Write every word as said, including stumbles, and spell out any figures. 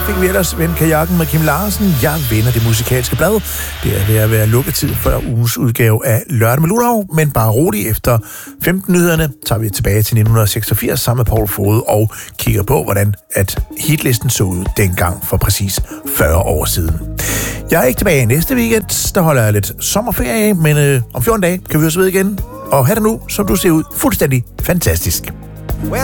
fik vi ellers vendt kajakken med Kim Larsen. Jeg vender det musikalske blad. Det er ved at være lukketid for ugens udgave af Lørdag med Lulau, men bare roligt efter femten nyhederne tager vi tilbage til nitten seksogfirs sammen med Paul Fode og kigger på, hvordan at hitlisten så ud dengang for præcis fyrre år siden. Jeg er ikke tilbage næste weekend, der holder jeg lidt sommerferie, men øh, om fjorten dage kan vi også ved igen. Og have det nu, som du ser ud, fuldstændig fantastisk.